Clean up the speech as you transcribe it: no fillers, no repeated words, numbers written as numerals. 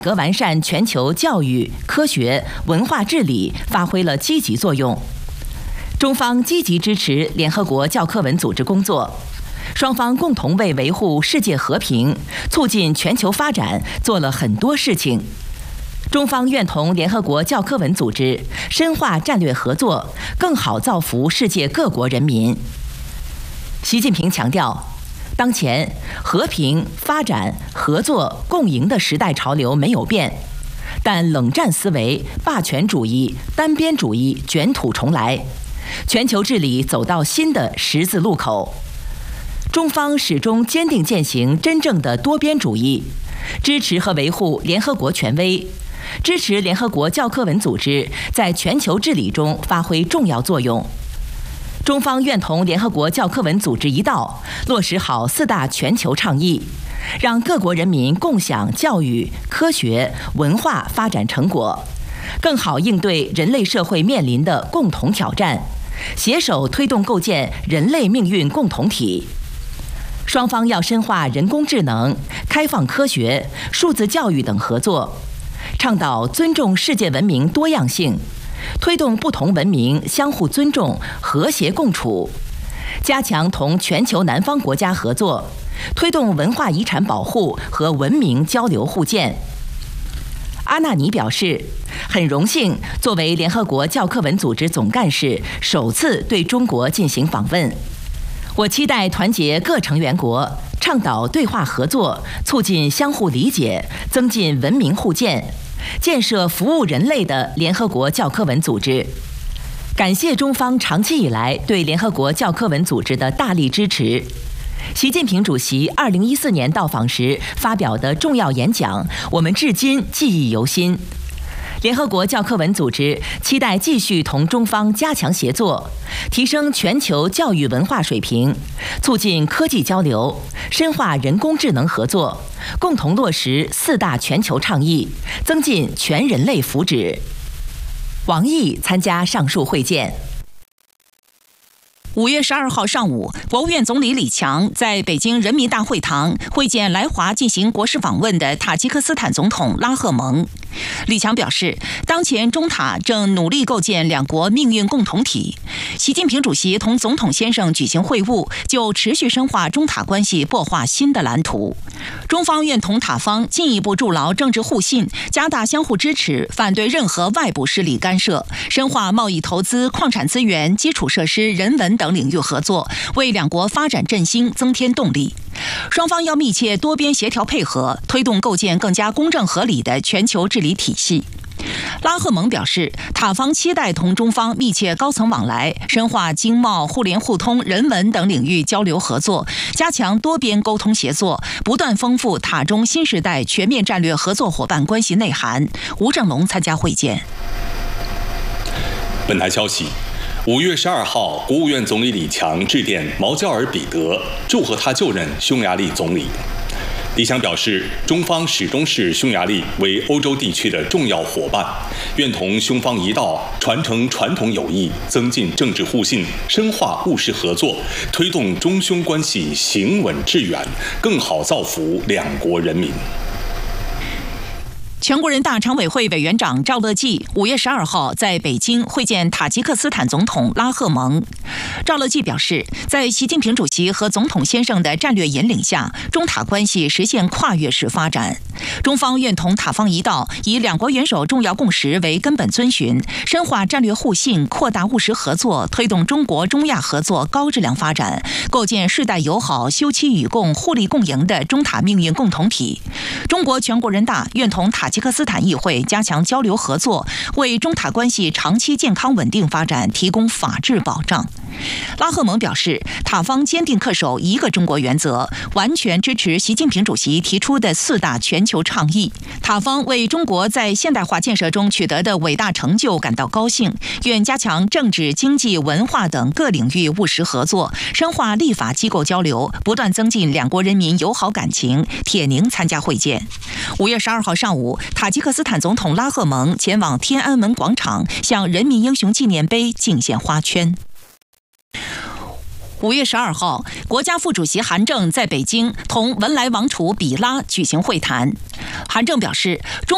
革完善全球教育、科学、文化治理发挥了积极作用。中方积极支持联合国教科文组织工作，双方共同为维护世界和平、促进全球发展做了很多事情。中方愿同联合国教科文组织深化战略合作，更好造福世界各国人民。习近平强调，当前和平、发展、合作、共赢的时代潮流没有变，但冷战思维、霸权主义、单边主义卷土重来，全球治理走到新的十字路口。中方始终坚定践行真正的多边主义，支持和维护联合国权威，支持联合国教科文组织在全球治理中发挥重要作用。中方愿同联合国教科文组织一道，落实好4大全球倡议，让各国人民共享教育、科学、文化发展成果，更好应对人类社会面临的共同挑战，携手推动构建人类命运共同体。双方要深化人工智能、开放科学、数字教育等合作，倡导尊重世界文明多样性，推动不同文明相互尊重、和谐共处，加强同全球南方国家合作，推动文化遗产保护和文明交流互鉴。阿纳尼表示，很荣幸作为联合国教科文组织总干事首次对中国进行访问。我期待团结各成员国，倡导对话合作，促进相互理解，增进文明互鉴，建设服务人类的联合国教科文组织。感谢中方长期以来对联合国教科文组织的大力支持。习近平主席2014年到访时发表的重要演讲，我们至今记忆犹新。联合国教科文组织期待继续同中方加强协作，提升全球教育文化水平，促进科技交流，深化人工智能合作，共同落实4大全球倡议，增进全人类福祉。王毅参加上述会见。 5月12号上午，国务院总理李强在北京人民大会堂会见来华进行国事访问的塔吉克斯坦总统拉赫蒙。李强表示，当前中塔正努力构建两国命运共同体。习近平主席同总统先生举行会晤，就持续深化中塔关系擘画新的蓝图。中方愿同塔方进一步筑牢政治互信，加大相互支持，反对任何外部势力干涉，深化贸易投资、矿产资源、基础设施、人文等领域合作，为两国发展振兴增添动力。双方要密切多边协调配合，推动构建更加公正合理的全球治理体系。拉赫蒙表示，塔方期待同中方密切高层往来，深化经贸、互联互通、人文等领域交流合作，加强多边沟通协作，不断丰富塔中新时代全面战略合作伙伴关系内涵。吴正龙参加会见。 本台消息，5月12号，国务院总理李强致电毛焦尔彼得，祝贺他就任匈牙利总理。李强表示，中方始终视匈牙利为欧洲地区的重要伙伴，愿同匈方一道传承传统友谊，增进政治互信，深化务实合作，推动中匈关系行稳致远，更好造福两国人民。 全国人大常委会委员长赵乐际5月12号在北京会见塔吉克斯坦总统拉赫蒙。赵乐际表示，在习近平主席和总统先生的战略引领下，中塔关系实现跨越式发展。中方愿同塔方一道，以两国元首重要共识为根本遵循，深化战略互信，扩大务实合作，推动中国中亚合作高质量发展，构建世代友好、休戚与共、互利共赢的中塔命运共同体。中国全国人大愿同塔吉克斯坦议会加强交流合作，为中塔关系长期健康稳定发展提供法治保障。拉赫蒙表示，塔方坚定恪守一个中国原则，完全支持习近平主席提出的4大全球倡议。塔方为中国在现代化建设中取得的伟大成就感到高兴，愿加强政治、经济、文化等各领域务实合作，深化立法机构交流，不断增进两国人民友好感情。铁凝参加会见。5月12号上午，塔吉克斯坦总统拉赫蒙前往天安门广场，向人民英雄纪念碑敬献花圈。5月12号，国家副主席韩正在北京同文莱王储比拉举行会谈。韩正表示，中